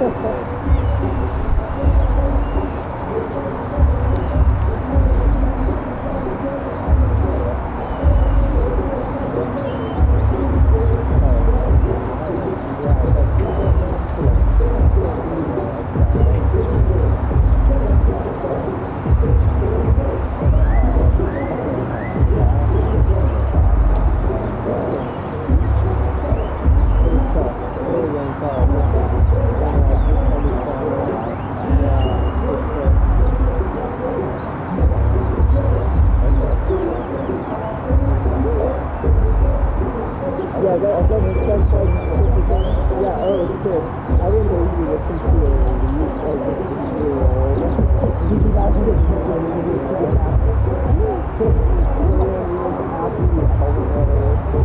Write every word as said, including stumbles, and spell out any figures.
Yeah, that, that makes sense. Like, yeah, oh, it's good. I didn't know you were considering the use of the two-year-old. Did you guys get to when you were to the back?